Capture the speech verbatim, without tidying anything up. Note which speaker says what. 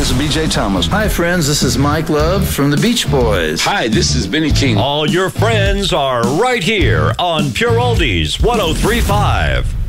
Speaker 1: this is B J Thomas.
Speaker 2: Hi, friends. This is Mike Love from the Beach Boys.
Speaker 3: Hi, this is Benny King.
Speaker 4: All your friends are right here on Pure Oldies one oh three point five.